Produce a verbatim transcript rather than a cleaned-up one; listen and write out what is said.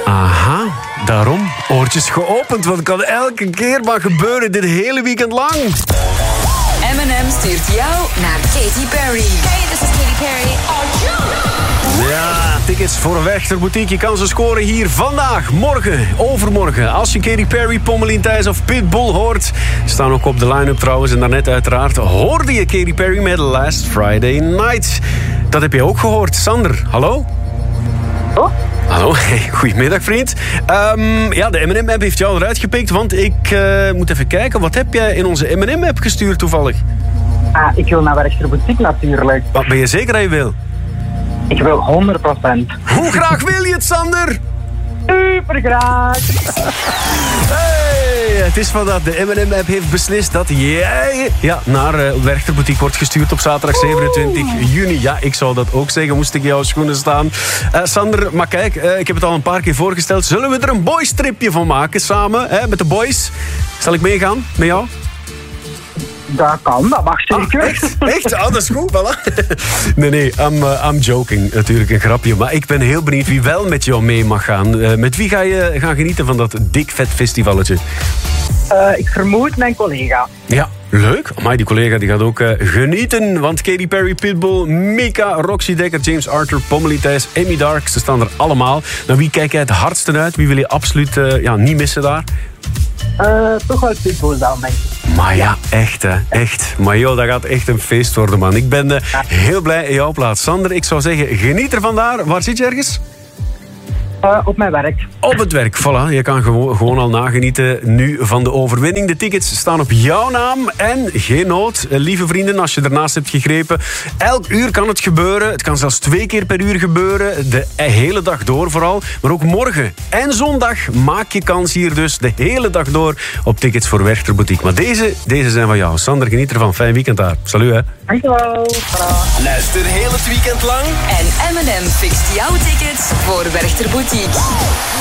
Aha, daarom oortjes geopend, want het kan elke keer maar gebeuren dit hele weekend lang. M en M stuurt jou naar Katy Perry. Hey, this is Katy Perry. Are you? Ja, tickets voor een Werchter Boutique. Je kan ze scoren hier vandaag, morgen, overmorgen. Als je Katy Perry, Pommelien Thijs of Pitbull hoort. Staan ook op de line-up trouwens. En daarnet uiteraard hoorde je Katy Perry met Last Friday Night. Dat heb je ook gehoord. Sander, hallo? Oh? Hallo, hey, goedemiddag vriend. Um, ja, de M en M-app heeft jou eruit gepikt, want ik uh, moet even kijken. Wat heb jij in onze M en M-app gestuurd toevallig? Ah, ik wil naar Werchter Boutique natuurlijk. Wat, ben je zeker dat je wil? Ik wil honderd procent. Hoe graag wil je het, Sander? Super graag. Hey, het is van dat de M en M-app heeft beslist dat jij ja, naar uh, Werchter Boutique wordt gestuurd op zaterdag zevenentwintig juni. Ja, ik zou dat ook zeggen, moest ik in jouw schoenen staan. Uh, Sander, maar kijk, uh, ik heb het al een paar keer voorgesteld. Zullen we er een boystripje van maken samen, hè, met de boys? Zal ik meegaan met jou? Dat kan, dat mag zeker. Ah, echt? Echt? Ah, dat is goed, voilà. Nee, nee, I'm, uh, I'm joking. Natuurlijk een grapje. Maar ik ben heel benieuwd wie wel met jou mee mag gaan. Uh, met wie ga je gaan genieten van dat dik vet festivalletje? Uh, ik vermoed mijn collega. Ja, leuk. Amai, die collega die gaat ook uh, genieten. Want Katy Perry, Pitbull, Mika, Roxy Dekker, James Arthur, Pommelien Thijs, Amy Dark. Ze staan er allemaal. Naar wie kijk jij het hardste uit? Wie wil je absoluut uh, ja, niet missen daar? Uh, toch wel Pitbull dan, denk ik. Maar ja, echt hè, echt. Maar joh, dat gaat echt een feest worden, man. Ik ben uh, heel blij in jouw plaats. Sander, ik zou zeggen, geniet er vandaar. Waar zit je ergens? Uh, op mijn werk. Op het werk, voilà. Je kan gewoon, gewoon al nagenieten nu van de overwinning. De tickets staan op jouw naam. En geen nood, lieve vrienden, als je ernaast hebt gegrepen. Elk uur kan het gebeuren. Het kan zelfs twee keer per uur gebeuren. De hele dag door vooral. Maar ook morgen en zondag maak je kans hier dus de hele dag door op tickets voor Werchter Boutique. Maar deze, deze zijn van jou. Sander, geniet ervan. Fijn weekend daar. Salut, hè. Dankjewel. Luister heel het weekend lang. En M en M fixt jouw tickets voor Werchter Boutique.